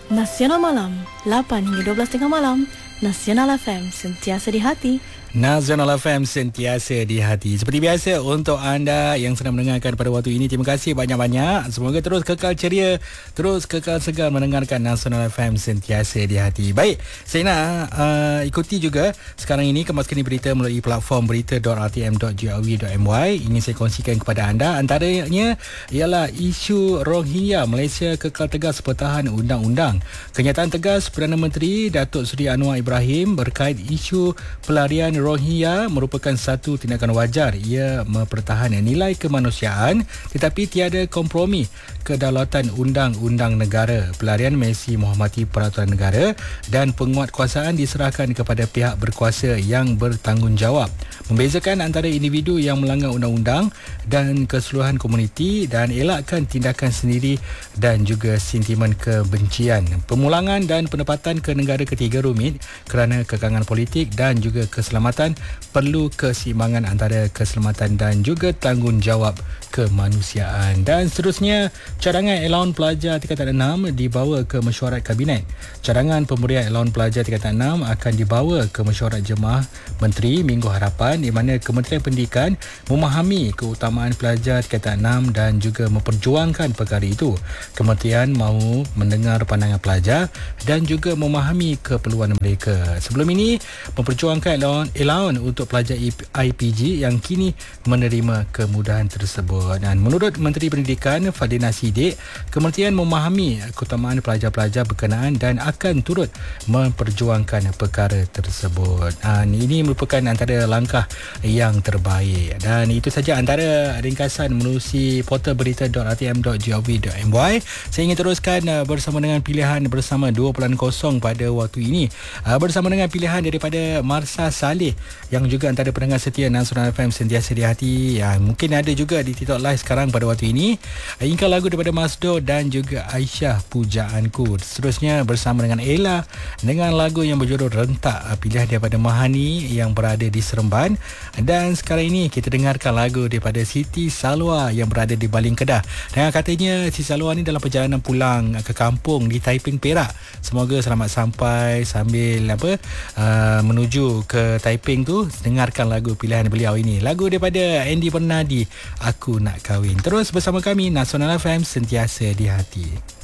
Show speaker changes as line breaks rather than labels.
Nasional Malam 8 hingga 12 tengah malam. Nasional FM, sentiasa di hati.
Nasional FM, sentiasa di hati. Seperti biasa, untuk anda yang sedang mendengarkan pada waktu ini, terima kasih banyak-banyak. Semoga terus kekal ceria, terus kekal segar mendengarkan Nasional FM, sentiasa di hati. Baik, saya nak ikuti juga sekarang ini kemaskini berita melalui platform berita.rtm.gov.my. Ini saya kongsikan kepada anda. Antaranya ialah isu Rohingya. Malaysia kekal tegas pertahan undang-undang. Kenyataan tegas Perdana Menteri Datuk Seri Anwar Ibrahim berkait isu pelarian Rohingya merupakan satu tindakan wajar. Ia mempertahankan nilai kemanusiaan tetapi tiada kompromi kedaulatan undang-undang negara. Pelarian mesti menghormati peraturan negara dan penguatkuasaan diserahkan kepada pihak berkuasa yang bertanggungjawab. Membezakan antara individu yang melanggar undang-undang dan keseluruhan komuniti dan elakkan tindakan sendiri dan juga sentimen kebencian. Pemulangan dan penempatan ke negara ketiga rumit kerana kekangan politik dan juga keselamatan. Perlu keseimbangan antara keselamatan dan juga tanggungjawab kemanusiaan. Dan seterusnya, cadangan allowance pelajar tingkatan 6 dibawa ke mesyuarat kabinet. Cadangan pemberian allowance pelajar tingkatan 6 akan dibawa ke mesyuarat jemaah menteri minggu hadapan, di mana Kementerian Pendidikan memahami keutamaan pelajar tingkatan 6 dan juga memperjuangkan perkara itu. Kementerian mahu mendengar pandangan pelajar dan juga memahami keperluan mereka. Sebelum ini, memperjuangkan allowance untuk pelajar IPG yang kini menerima kemudahan tersebut. Dan menurut Menteri Pendidikan Fadina Sidik, Kementerian memahami keutamaan pelajar-pelajar berkenaan dan akan turut memperjuangkan perkara tersebut. Dan ini merupakan antara langkah yang terbaik. Dan itu saja antara ringkasan menerusi portal berita.rtm.gov.my. Saya ingin teruskan bersama dengan pilihan bersama 2.0 pada waktu ini. Bersama dengan pilihan daripada Marsa Saleh yang juga antara pendengar setia Nasional FM sentiasa di hati. Mungkin ada juga di TikTok Live sekarang pada waktu ini. Ingat lagu daripada Masdo dan juga Aisyah, Pujaanku. Seterusnya bersama dengan Ella dengan lagu yang berjudul Rentak, pilihan daripada Mahani yang berada di Seremban. Dan sekarang ini kita dengarkan lagu daripada Siti Salwa yang berada di Baling Kedah. Dan katanya Siti Salwa ni dalam perjalanan pulang ke kampung di Taiping, Perak. Semoga selamat sampai sambil menuju ke Taiping tu. Dengarkan lagu pilihan beliau ini, lagu daripada Andy Bernadi, Aku Nak Kahwin. Terus bersama kami, Nasional FM, sentiasa di hati.